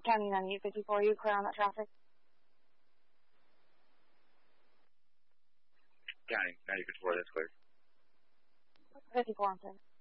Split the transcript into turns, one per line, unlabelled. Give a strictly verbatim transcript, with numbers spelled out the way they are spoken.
County ninety-eight fifty-four, you clear on that traffic?
County ninety-eight fifty-four, that's clear.
fifty-four, I'm sorry.